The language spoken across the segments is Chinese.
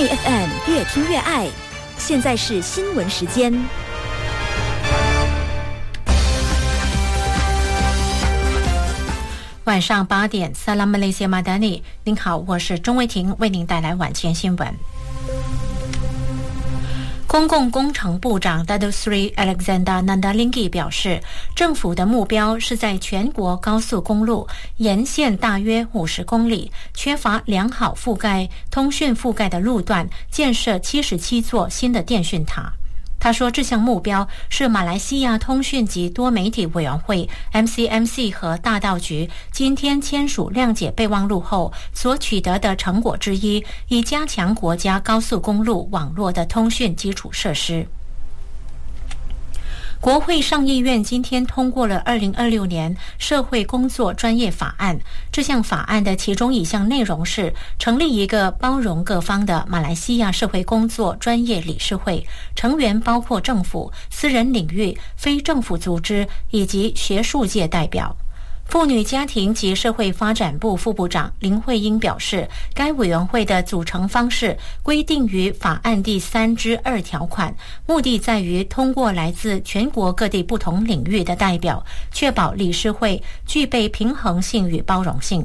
FM 越听越爱。现在是新闻时间。 晚上8点 Salam Malaysia Madani， 您好，我是钟卫婷，为您带来晚间新闻。公共工程部长 Datuk Seri Alexander Nandalingi 表示，政府的目标是在全国高速公路沿线大约50公里缺乏良好通讯覆盖的路段建设77座新的电讯塔。他说，这项目标是马来西亚通讯及多媒体委员会 MCMC 和大道局今天签署谅解备忘录后所取得的成果之一，以加强国家高速公路网络的通讯基础设施。国会上议院今天通过了2026年社会工作专业法案。这项法案的其中一项内容是成立一个包容各方的马来西亚社会工作专业理事会，成员包括政府、私人领域、非政府组织以及学术界代表。妇女家庭及社会发展部副部长林慧英表示，该委员会的组成方式规定于法案第3之2条款，目的在于通过来自全国各地不同领域的代表，确保理事会具备平衡性与包容性。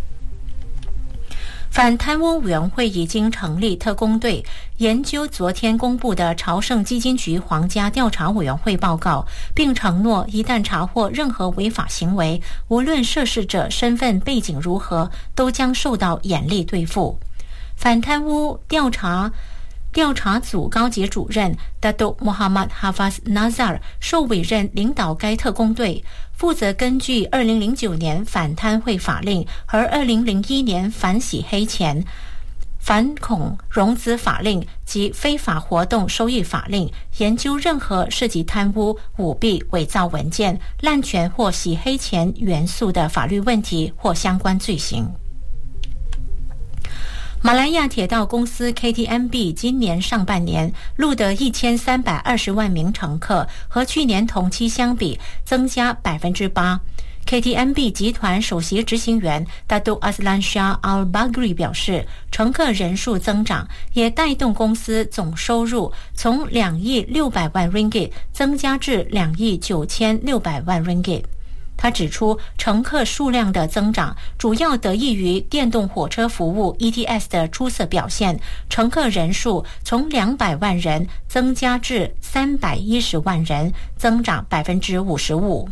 反贪污委员会已经成立特工队，研究昨天公布的朝圣基金局皇家调查委员会报告，并承诺一旦查获任何违法行为，无论涉事者身份背景如何，都将受到严厉对付。反贪污调查组高级主任 Datuk Muhammad Hafiz Nazar 受委任领导该特工队，负责根据2009年反贪贿法令和2001年反洗黑钱、反恐融资法令及非法活动收益法令，研究任何涉及贪污、舞弊、伪造文件、滥权或洗黑钱元素的法律问题或相关罪行。马来亚铁道公司 KTMB 今年上半年录得1320万名乘客，和去年同期相比增加 8%。KTMB 集团首席执行员 Datuk Azlan Shah Al-Bagri 表示，乘客人数增长也带动公司总收入从2亿600万 ringgit 增加至2亿9600万 ringgit。他指出，乘客数量的增长主要得益于电动火车服务 ETS 的出色表现，乘客人数从200万人增加至310万人，增长 55%。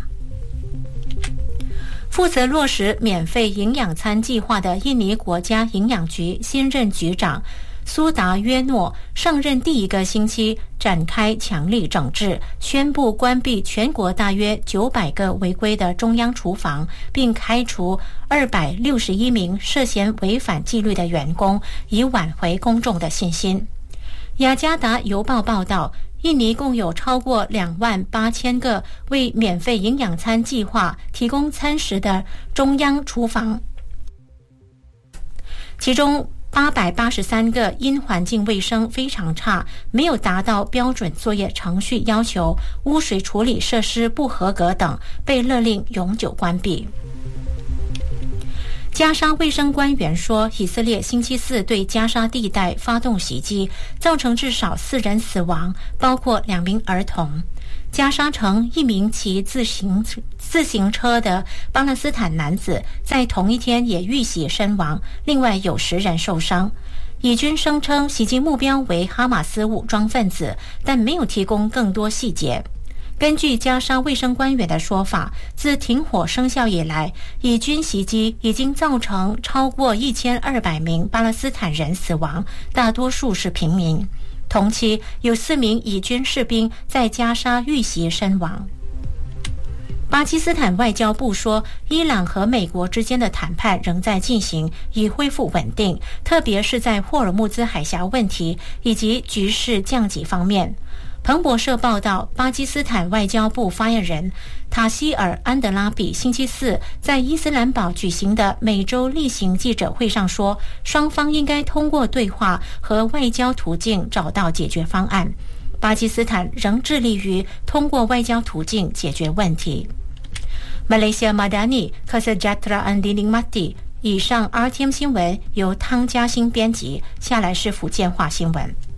负责落实免费营养餐计划的印尼国家营养局新任局长苏达约诺上任第一个星期展开强力整治，宣布关闭全国大约900个违规的中央厨房，并开除261名涉嫌违反纪律的员工，以挽回公众的信心。雅加达邮报报道，印尼共有超过28000个为免费营养餐计划提供餐食的中央厨房，其中883个因环境卫生非常差，没有达到标准作业程序要求，污水处理设施不合格等，被勒令永久关闭。加沙卫生官员说，以色列星期4对加沙地带发动袭击，造成至少4人死亡，包括2名儿童。加沙城一名骑自行车的巴勒斯坦男子在同一天也遇袭身亡，另外有10人受伤。以军声称袭击目标为哈马斯武装分子，但没有提供更多细节。根据加沙卫生官员的说法，自停火生效以来，以军袭击已经造成超过1200名巴勒斯坦人死亡，大多数是平民。同期有4名以军士兵在加沙遇袭身亡。巴基斯坦外交部说，伊朗和美国之间的谈判仍在进行，以恢复稳定，特别是在霍尔木兹海峡问题以及局势降级方面。彭博社报道，巴基斯坦外交部发言人塔希尔·安德拉比星期4在伊斯兰堡举行的每周例行记者会上说，双方应该通过对话和外交途径找到解决方案。巴基斯坦仍致力于通过外交途径解决问题。Malaysia Madani, Kesejahteraan dinikmati, 以上 RTM 新闻由汤嘉欣编辑，下来是福建话新闻。